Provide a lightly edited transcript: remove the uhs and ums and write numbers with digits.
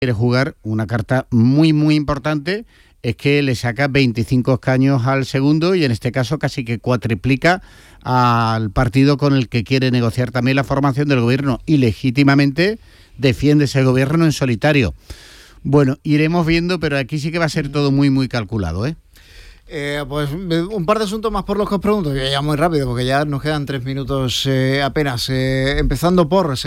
quiere jugar una carta muy, muy importante, es que le saca 25 escaños al segundo y en este caso casi que cuatriplica al partido con el que quiere negociar también la formación del gobierno y legítimamente defiende ese gobierno en solitario. Bueno, iremos viendo, pero aquí sí que va a ser todo muy, muy calculado, ¿eh? Pues un par de asuntos más por los que os pregunto, que ya muy rápido, porque ya nos quedan 3 minutos apenas. Empezando por...